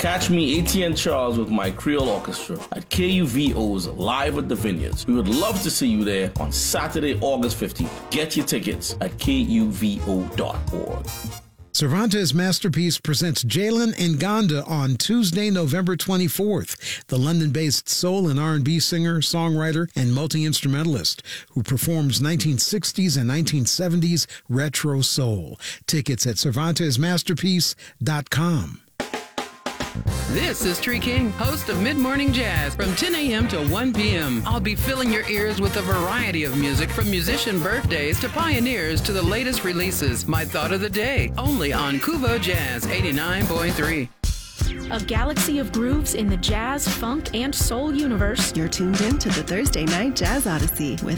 Catch me, ATN Charles, with my Creole Orchestra at KUVO's Live at the Vineyards. We would love to see you there on Saturday, August 15th. Get your tickets at kuvo.org. Cervantes Masterpiece presents Jalen Nganda on Tuesday, November 24th. The London-based soul and R&B singer, songwriter, and multi-instrumentalist who performs 1960s and 1970s retro soul. Tickets at CervantesMasterpiece.com. This is Tree King, host of Mid-Morning Jazz from 10 a.m. to 1 p.m. I'll be filling your ears with a variety of music from musician birthdays to pioneers to the latest releases. My thought of the day, only on Kuvo Jazz 89.3. A galaxy of grooves in the jazz, funk, and soul universe. You're tuned in to the Thursday Night Jazz Odyssey with